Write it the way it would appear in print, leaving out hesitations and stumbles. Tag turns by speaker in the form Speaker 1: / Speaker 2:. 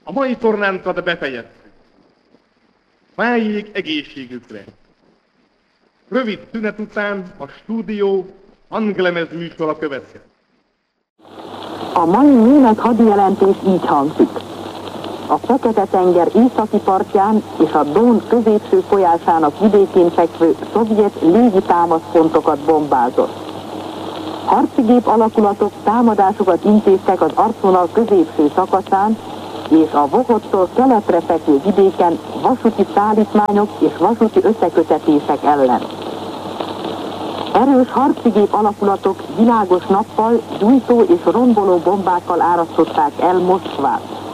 Speaker 1: A mai tornánkat befejeztük. Máig egészségükre. Rövid szünet után a stúdió hanglemez műsora következik.
Speaker 2: A mai német hadijelentés így hangzik. A Fekete-tenger északi partján és a Don középső folyásának vidékén fekvő szovjet légitámaszpontokat bombázott. Harcigép alakulatok támadásokat intéztek az arcvonal középső szakaszán, és a Vohottól keletre fekvő vidéken vasúti szállítmányok és vasúti összekötetések ellen. Erős harcigép alakulatok világos nappal gyújtó és romboló bombákkal árasztották el Moszkvát.